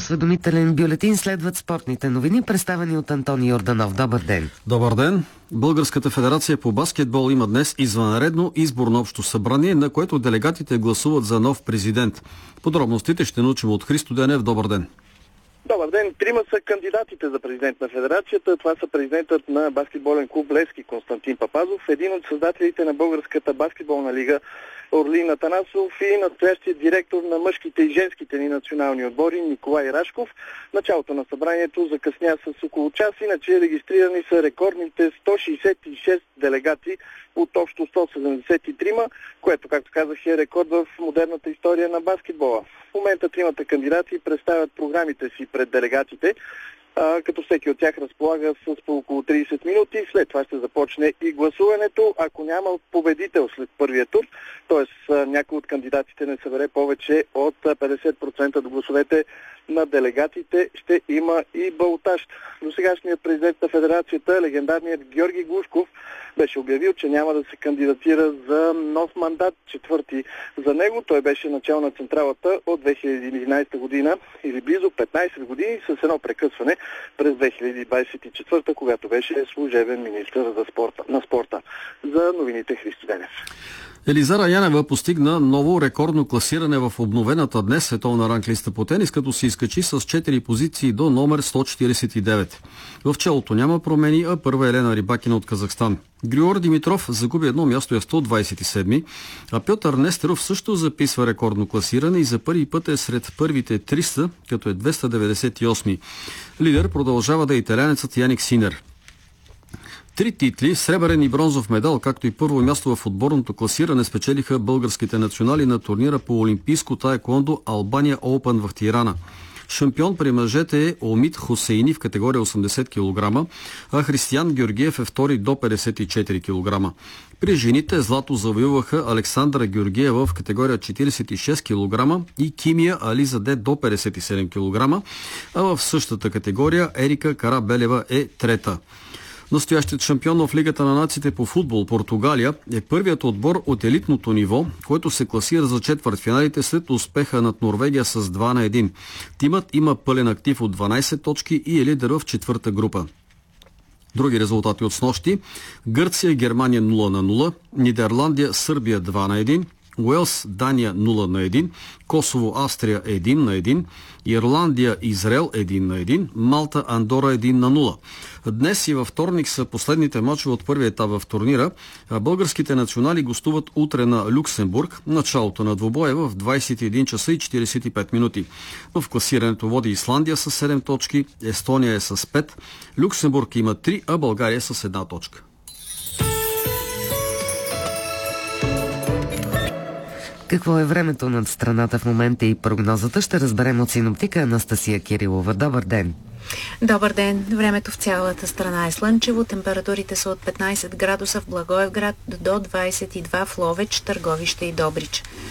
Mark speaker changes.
Speaker 1: осведомителен бюлетин следват спортните новини, представени от Антони Йорданов. Добър ден!
Speaker 2: Добър ден! Българската федерация по баскетбол има днес извънредно изборно общо събрание, на което делегатите гласуват за нов президент. Подробностите ще научим от Христо Денев. Добър ден!
Speaker 3: Добър ден! Трима са кандидатите за президент на федерацията. Това са президентът на баскетболен клуб Левски Константин Папазов, един от създателите на Българската баскетболна лига Орлин Атанасов и настоящият директор на мъжките и женските ни национални отбори Николай Рашков. Началото на събранието закъсня с около час, иначе регистрирани са рекордните 166 делегати от общо 173, което, както казах, е рекорд в модерната история на баскетбола. В момента тримата кандидати представят програмите си пред делегатите, като всеки от тях разполага с по около 30 минути. След това ще започне и гласуването. Ако няма победител след първия тур, т.е. някой от кандидатите не събере повече от 50% от гласовете на делегатите, ще има и балтаж. Досегашният президент на федерацията, легендарният Георги Глушков, беше обявил, че няма да се кандидатира за нов мандат, четвърти за него. Той беше начал на централата от 2011 година или близо 15 години с едно прекъсване през 2024, когато беше служебен министър на спорта. За новините Христо Денев.
Speaker 2: Елизара Янева постигна ново рекордно класиране в обновената днес световна ранглиста по тенис, като се изкачи с 4 позиции до номер 149. В челото няма промени, а първа Елена Рибакина от Казахстан. Григор Димитров загуби едно място, е 127, а Пьотър Нестеров също записва рекордно класиране и за първи път е сред първите 300, като е 298. Лидер продължава да е италянецът Яник Синер. 3 титли, сребърен и бронзов медал, както и първо място в отборното класиране спечелиха българските национали на турнира по олимпийско таеквондо Албания Open в Тирана. Шампион при мъжете е Омид Хусейни в категория 80 кг, а Християн Георгиев е втори до 54 кг. При жените злато завоюваха Александра Георгиева в категория 46 кг и Кимия Ализаде до 57 кг, а в същата категория Ерика Карабелева е трета. Настоящият шампион в Лигата на нациите по футбол Португалия е първият отбор от елитното ниво, който се класира за четвъртфиналите след успеха над Норвегия с 2-1. Тимът има пълен актив от 12 точки и е лидер в четвърта група. Други резултати от снощи: Гърция и Германия 0-0, Нидерландия Сърбия 2-1, Уелс Дания 0-1, Косово Австрия 1-1, Ирландия Израел 1-1, Малта Андора 1-0. Днес и във вторник са последните мачове от първия етап в турнира, а българските национали гостуват утре на Люксембург. Началото на двубоя в 21 часа и 45 минути. В класирането води Исландия с 7 точки, Естония е с 5, Люксембург има 3, а България с 1 точка.
Speaker 1: Какво е времето над страната в момента и прогнозата ще разберем от синоптика Анастасия Кирилова. Добър ден!
Speaker 4: Добър ден! Времето в цялата страна е слънчево. Температурите са от 15 градуса в Благоевград до 22 в Ловеч, Търговище и Добрич.